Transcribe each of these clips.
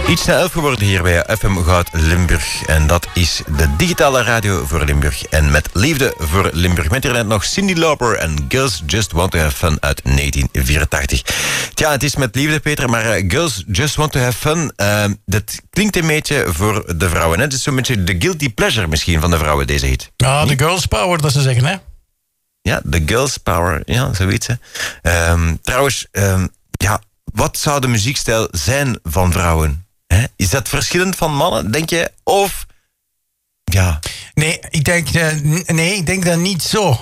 Iets na 11 geworden hier bij FM Goud Limburg. En dat is de digitale radio voor Limburg. En met liefde voor Limburg. Met hier net nog Cyndi Lauper en Girls Just Want To Have Fun uit 1984. Tja, het is met liefde, Peter, maar Girls Just Want To Have Fun, dat klinkt een beetje voor de vrouwen. Hè? Het is zo'n beetje de guilty pleasure misschien van de vrouwen, deze hit. Ja, de girls power, dat ze zeggen, hè? Ja, de girls power, ja, zoiets. Hè. Trouwens, ja, wat zou de muziekstijl zijn van vrouwen? Hè? Is dat verschillend van mannen, denk je? Of, ja... Nee, ik denk dat niet zo.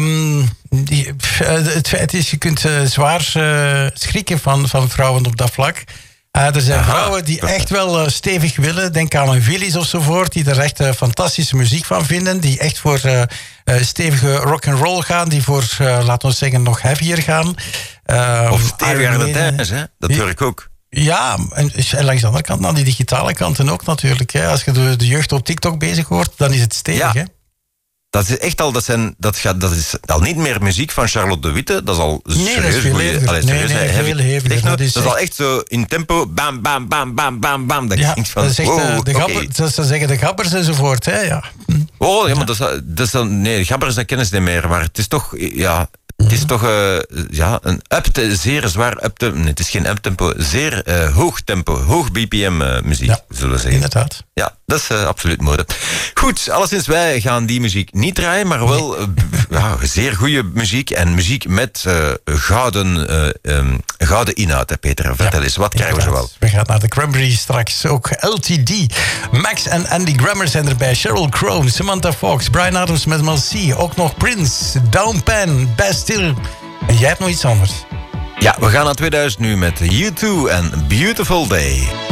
Het feit is, je kunt zwaar schrikken van vrouwen op dat vlak. Er zijn vrouwen die echt wel stevig willen. Denk aan een Willys ofzovoort, die er echt fantastische muziek van vinden. Die echt voor stevige rock'n'roll gaan. Die voor, laten we zeggen, nog heavier gaan. Of steviger de tijdens, hè? Dat hoor ik ook. Ja, en langs de andere kant, aan die digitale kanten ook natuurlijk. Hè. Als je de jeugd op TikTok bezig hoort, dan is het stevig, hè? Dat is echt al, dat is al niet meer muziek van Charlotte de Witte. Dat is al serieus. Dat is veel heviger. Dat is al echt zo in tempo, bam, bam, bam, bam, bam, bam. Dat ja, van, dat is echt ze zeggen de gabbers enzovoort, hè? Ja. Oh, ja, maar dat is dan... Nee, gabbers, dat kennen ze niet meer. Maar het is toch... Ja, het is toch een zeer zwaar uptempo. Nee, het is geen uptempo, zeer hoog tempo, hoog BPM muziek, zullen we zeggen. Inderdaad. Ja, dat is absoluut mode. Goed, alleszins wij gaan die muziek niet draaien, maar wel zeer goede muziek en muziek met gouden inhoud, hè, Peter. Vertel eens, wat krijgen we zo wel? We gaan naar de Cranberries straks, ook LTD. Max en Andy Grammer zijn erbij, Sheryl Crow, Samantha Fox, Bryan Adams met Mel C, ook nog Prince, Down Pen, Bastille. En jij hebt nog iets anders. Ja, we gaan naar 2000 nu met U2 en Beautiful Day.